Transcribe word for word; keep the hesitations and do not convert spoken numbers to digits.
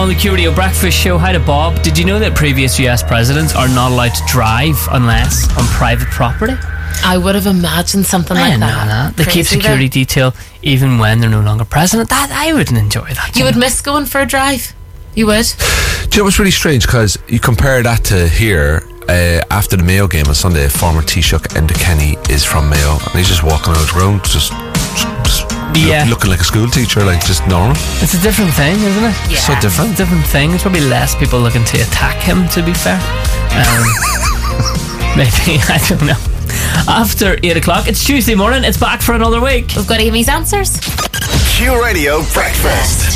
on the Q Radio Breakfast Show. Hi to Bob. Did you know that previous U S presidents are not allowed to drive unless on private property? I would have imagined something I like didn't that. know that. They keep Crazy, security though. detail even when they're no longer president. That I wouldn't enjoy that. You would miss going for a drive. You would. Do you know what's really strange? Because you compare that to here. Uh, after the Mayo game on Sunday, former Taoiseach Enda Kenny is from Mayo, and he's just walking around the road, just, just Yeah. look, looking like a school teacher, like just normal. It's a different thing, isn't it? Yeah. So different. It's a different thing. There's probably less people looking to attack him, to be fair. Um, maybe, I don't know. After eight o'clock, it's Tuesday morning. It's back for another week. We've got Amy's answers. Q Radio Breakfast.